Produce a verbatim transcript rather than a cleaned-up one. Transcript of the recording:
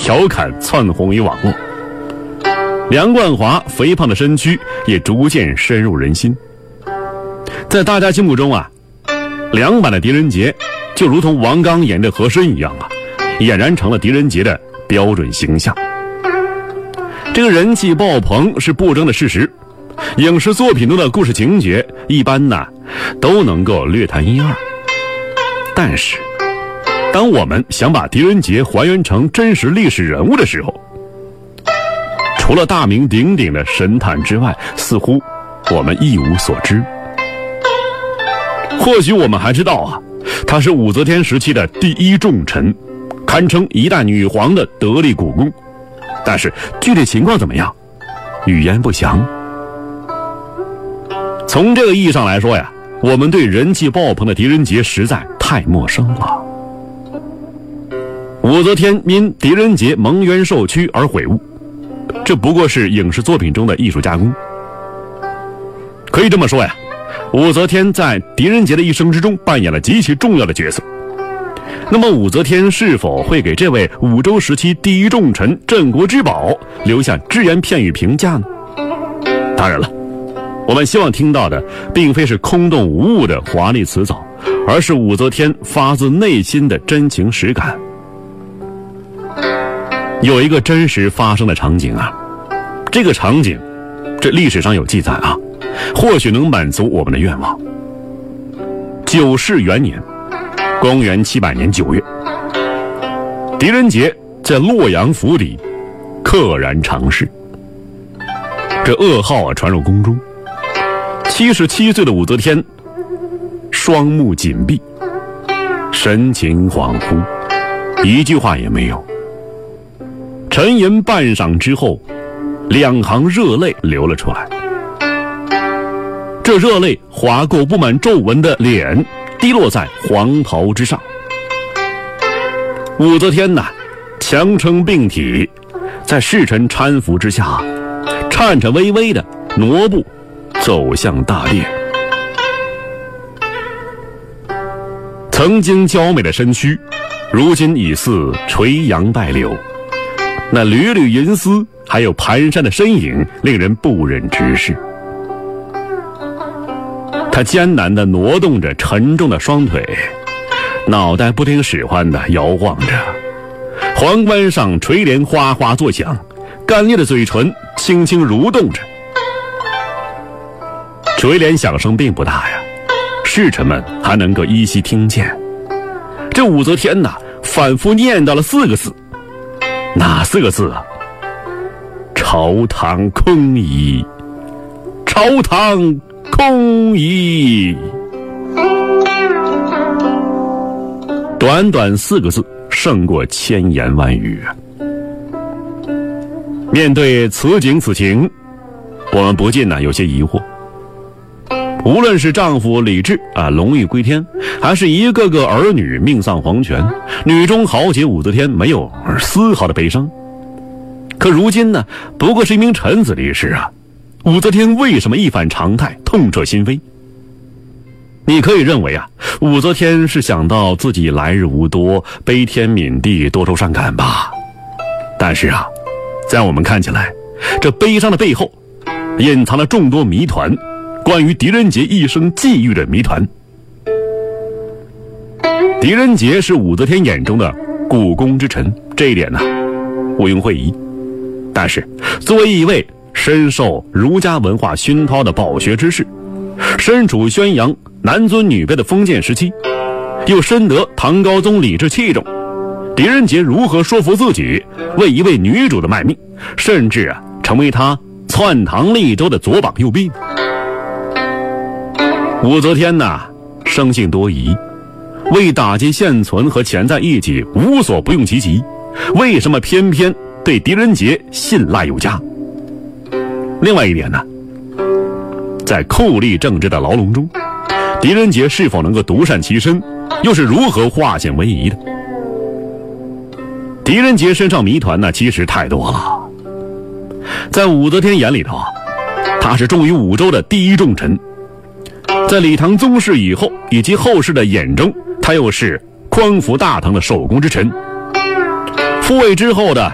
调侃窜红于网络。梁冠华肥胖的身躯也逐渐深入人心，在大家心目中啊，梁版的狄仁杰就如同王刚演的和珅一样啊，俨然成了狄仁杰的标准形象。这个人气爆棚是不争的事实，影视作品中的故事情节一般呢都能够略谈一二。但是当我们想把狄仁杰还原成真实历史人物的时候，除了大名鼎鼎的神探之外，似乎我们一无所知。或许我们还知道啊，他是武则天时期的第一重臣，堪称一代女皇的得力股肱，但是具体情况怎么样，语焉不详。从这个意义上来说呀，我们对人气爆棚的狄仁杰实在太陌生了。武则天因狄仁杰蒙冤受屈而悔悟，这不过是影视作品中的艺术加工。可以这么说呀，武则天在狄仁杰的一生之中扮演了极其重要的角色。那么武则天是否会给这位武周时期第一重臣、镇国之宝留下只言片语评价呢？当然了，我们希望听到的并非是空洞无物的华丽辞藻，而是武则天发自内心的真情实感。有一个真实发生的场景啊，这个场景这历史上有记载啊，或许能满足我们的愿望。九世元年，公元七百年九月，狄仁杰在洛阳府邸溘然长逝。这噩耗啊传入宫中，七十七岁的武则天双目紧闭，神情恍惚，一句话也没有。沉吟半晌之后，两行热泪流了出来。这热泪划过布满皱纹的脸，滴落在黄袍之上。武则天呐，强撑病体，在侍臣搀扶之下，颤颤巍巍地挪步走向大殿。曾经娇美的身躯，如今已似垂杨败柳，那缕缕银丝还有蹒跚的身影，令人不忍直视。他艰难地挪动着沉重的双腿，脑袋不听使唤地摇晃着，皇冠上垂帘哗哗作响，干裂的嘴唇轻轻蠕动着。垂帘响声并不大呀，侍臣们还能够依稀听见。这武则天呐，反复念叨了四个字，哪四个字啊？朝堂空矣，朝堂空矣。短短四个字，胜过千言万语。面对此景此情，我们不禁呢有些疑惑。无论是丈夫李治啊龙驭归天，还是一个个儿女命丧黄泉，女中豪杰武则天没有丝毫的悲伤。可如今呢，不过是一名臣子离世啊，武则天为什么一反常态，痛彻心扉？你可以认为啊，武则天是想到自己来日无多，悲天悯地，多愁善感吧。但是啊，在我们看起来，这悲伤的背后隐藏了众多谜团，关于狄仁杰一生际遇的谜团。狄仁杰是武则天眼中的股肱之臣，这一点呢毋庸讳疑。但是作为一位深受儒家文化熏陶的饱学之士，身处宣扬男尊女卑的封建时期，又深得唐高宗李治器重，狄仁杰如何说服自己为一位女主的卖命，甚至啊成为他篡唐立周的左膀右臂？武则天呐，生性多疑，为打击现存和潜在异己无所不用其极，为什么偏偏对狄仁杰信赖有加？另外一点呢，在酷吏政治的牢笼中，狄仁杰是否能够独善其身，又是如何化险为夷的？狄仁杰身上谜团呢，其实太多了。在武则天眼里头啊，他是忠于武周的第一重臣，在李唐宗室以后以及后世的眼中，他又是匡扶大唐的首功之臣。复位之后的